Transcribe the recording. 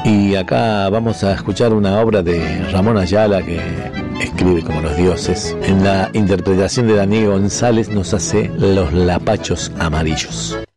Y acá vamos a escuchar una obra de Ramón Ayala que escribe como los dioses. En la interpretación de Daniel González nos hace Los Lapachos Amarillos.